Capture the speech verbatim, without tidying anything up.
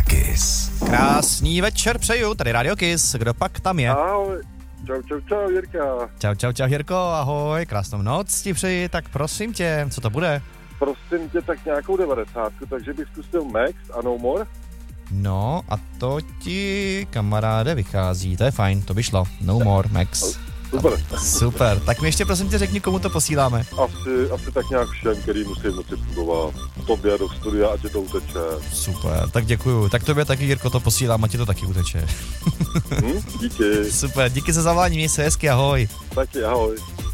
Kiss. Krásný večer přeju, tady Radio Kiss, kdo pak tam je? Ahoj, čau, čau, čau, Jirka. Čau, čau, čau, Jirko, ahoj, krásnou noc ti přeji, tak prosím tě, co to bude? Prosím tě, tak nějakou devadesátku, takže bych zkusil Max a No More. No a to ti, kamaráde, vychází, to je fajn, to by šlo, No More, Max. Super. Super, tak mi ještě prosím tě řekni, komu to posíláme. Asi, asi tak nějak všem, který musí moci fungovat. Tobě do studia, ať je to uteče. Super, tak děkuju, tak tobě taky, Jirko, to posílám, a ti to taky uteče. Hm, díky. Super, díky za zavolání, měj se hezky, ahoj. Taky, ahoj.